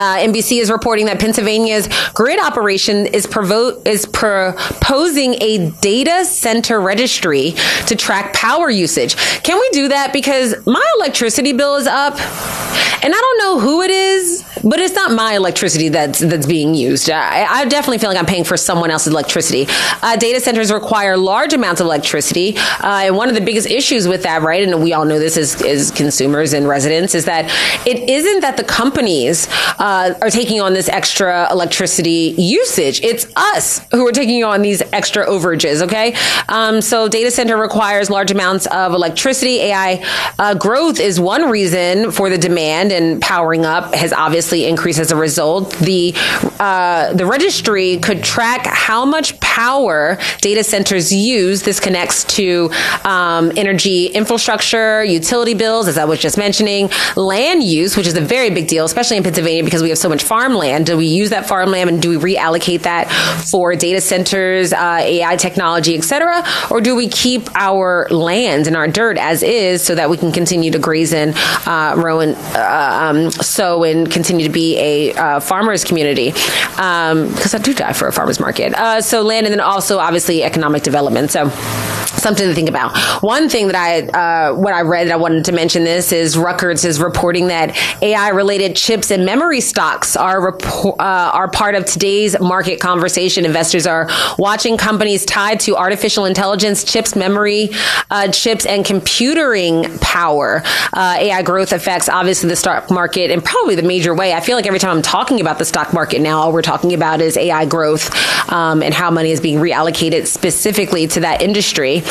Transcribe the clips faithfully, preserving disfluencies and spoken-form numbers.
Uh, N B C is reporting that Pennsylvania's grid operation is, provo- is proposing a data center registry to track power usage. Can we do that? Because my electricity bill is up, and I don't know who it is, but it's not my electricity that's that's being used. I, I definitely feel like I'm paying for someone else's electricity. Uh, data centers require large amounts of electricity, uh, and one of the biggest issues with that, right, and we all know this as, as consumers and residents, is that it isn't that the companies uh, are taking on this extra electricity usage. It's us who are taking on these extra overages, okay? Um, so data center requires large amounts of electricity. A I uh, growth is one reason for the demand, and powering up has obviously increased as a result. The uh, the registry could track how much power data centers use. This connects to um, energy infrastructure, utility bills, as I was just mentioning, land use, which is a very big deal, especially in Pennsylvania because we have so much farmland. Do we use that farmland and do we reallocate that for data centers, uh, A I technology, et cetera? Or do we keep our land and our dirt as is so that we can continue to graze in, uh, row and uh, um, sow and continue to be a uh, farmer's community? Because um, I do die for a farmer's market. Uh, so land, and then also obviously economic development. So something to think about. One thing that I, uh, what I read that I wanted to mention this is Rutgers is reporting that A I-related chips and memory stocks are repor- uh, are part of today's market conversation. Investors are watching companies tied to artificial intelligence, chips, memory uh, chips, and computing power. Uh, A I growth affects obviously the stock market in probably the major way. I feel like every time I'm talking about the stock market now, all we're talking about is A I growth um, and how money is being reallocated specifically to that industry.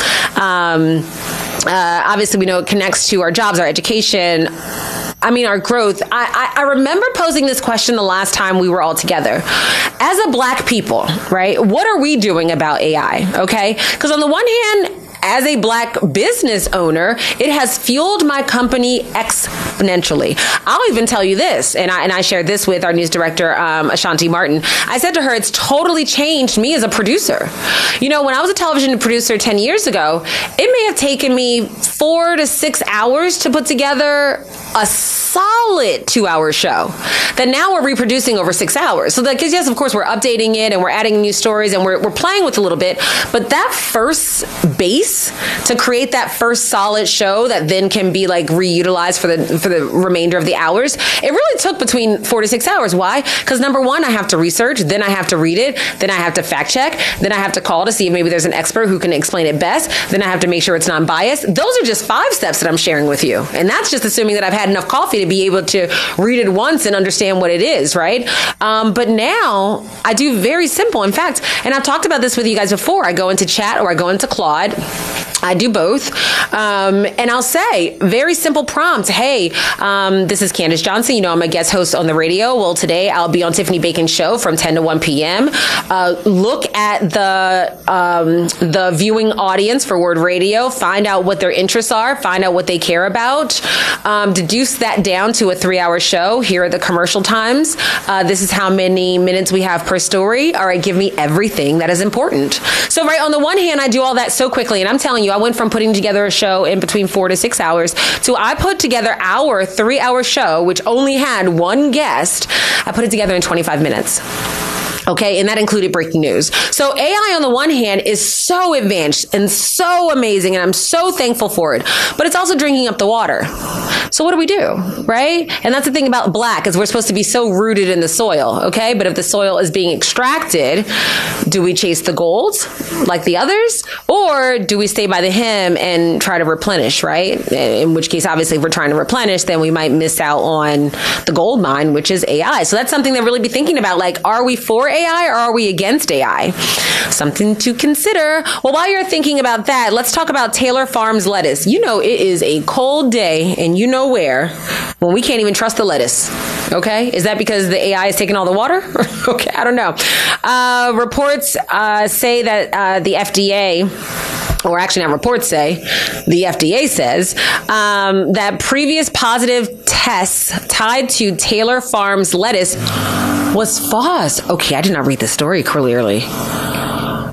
Um, uh, obviously, we know it connects to our jobs, our education, I mean, our growth. I, I, I remember posing this question the last time we were all together. As a Black people, right, what are we doing about A I? Okay? Because on the one hand, as a Black business owner, it has fueled my company exponentially. I'll even tell you this, and I and I shared this with our news director, um, Ashanti Martin. I said to her, it's totally changed me as a producer. You know, when I was a television producer ten years ago, it may have taken me four to six hours to put together a solid two-hour show that now we're reproducing over six hours. So that, because yes, of course, we're updating it and we're adding new stories and we're, we're playing with it a little bit. But that first base to create that first solid show that then can be like reutilized for the for the remainder of the hours, it really took between four to six hours. Why? Because number one, I have to research, then I have to read it, then I have to fact check, then I have to call to see if maybe there's an expert who can explain it best, then I have to make sure it's non-biased. Those are just five steps that I'm sharing with you. And that's just assuming that I've had enough coffee to be able to read it once and understand what it is, right? Um, but now I do very simple. In fact, and I've talked about this with you guys before, I go into chat or I go into Claude. I do both. Um, and I'll say very simple prompts. Hey, um, this is Candace Johnson. You know, I'm a guest host on the radio. Well, today I'll be on Tiffany Bacon's show from ten to one p.m. Uh, look at the, um, the viewing audience for Word Radio, find out what their interests are, find out what they care about, um, deduce that down to a three hour show. Here are the commercial times. Uh, this is how many minutes we have per story. All right, give me everything that is important. So right on the one hand, I do all that so quickly, and I'm telling you, I went from putting together a show in between four to six hours to I put together our three hour show, which only had one guest. I put it together in twenty-five minutes. Okay, and that included breaking news. So A I on the one hand is so advanced and so amazing, and I'm so thankful for it, but it's also drinking up the water. So what do we do, right? And that's the thing about Black, is we're supposed to be so rooted in the soil, okay? But if the soil is being extracted, do we chase the gold like the others? Or do we stay by the hem and try to replenish, right? In which case, obviously, if we're trying to replenish, then we might miss out on the gold mine, which is A I. So that's something to really be thinking about. Like, are we for A I or are we against A I? Something to consider. Well, while you're thinking about that, let's talk about Taylor Farms lettuce. You know, it is a cold day and you know where when we can't even trust the lettuce. Okay. Is that because the A I is taking all the water? Okay. I don't know. Uh, reports uh, say that uh, the F D A, or actually not reports say, the F D A says um, that previous positive tests tied to Taylor Farms lettuce was false. Okay, I did not read the story clearly.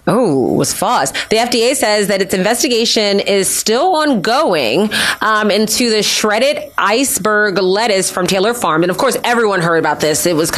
Oh, was false. The F D A says that its investigation is still ongoing um, into the shredded iceberg lettuce from Taylor Farm. And of course, everyone heard about this. It was